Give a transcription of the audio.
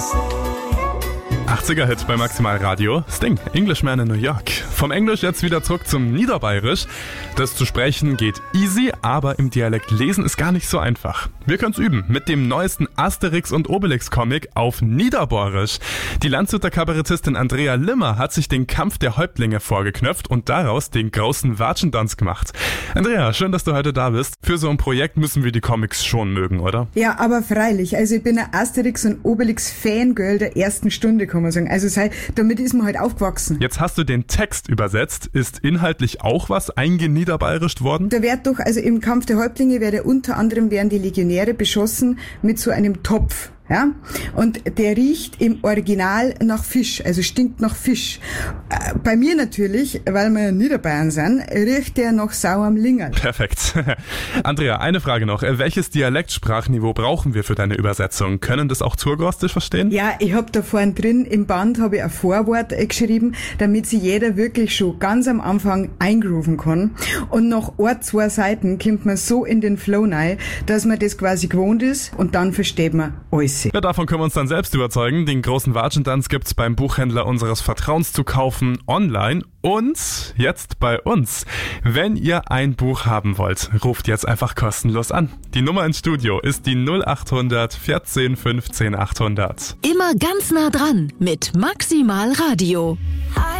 80er-Hit bei Maximal Radio. Sting, Englishman in New York. Vom Englisch jetzt wieder zurück zum Niederbayerisch. Das zu sprechen geht easy, aber im Dialekt lesen ist gar nicht so einfach. Wir können's üben mit dem neuesten Asterix und Obelix-Comic auf Niederbayerisch. Die Landshuter Kabarettistin Andrea Limmer hat sich den Kampf der Häuptlinge vorgeknöpft und daraus den großen Watschentanz gemacht. Andrea, schön, dass du heute da bist. Für so ein Projekt müssen wir die Comics schon mögen, oder? Ja, aber freilich. Also ich bin ein Asterix und Obelix-Fangirl der ersten Stunde, kann man sagen. Also damit ist man halt aufgewachsen. Jetzt hast du den Text übersetzt. Ist inhaltlich auch was eingeniederbayerischt worden? Da wird doch, also im Kampf der Häuptlinge unter anderem werden die Legionäre beschossen mit so einem Topf. Ja? Und der riecht im Original nach Fisch, also stinkt nach Fisch. Bei mir natürlich, weil wir Niederbayern sind, riecht der nach sauerem Lingerl. Perfekt. Andrea, eine Frage noch. Welches Dialektsprachniveau brauchen wir für deine Übersetzung? Können das auch Thurgostisch verstehen? Ja, ich habe da vorne drin im Band habe ich ein Vorwort geschrieben, damit sich jeder wirklich schon ganz am Anfang eingrooven kann. Und nach 2 Seiten kommt man so in den Flow rein, dass man das quasi gewohnt ist und dann versteht man alles. Ja, davon können wir uns dann selbst überzeugen. Den großen Watschentanz gibt's beim Buchhändler unseres Vertrauens zu kaufen, online und jetzt bei uns. Wenn ihr ein Buch haben wollt, ruft jetzt einfach kostenlos an. Die Nummer ins Studio ist die 0800 14 15 800. Immer ganz nah dran mit Maximal Radio.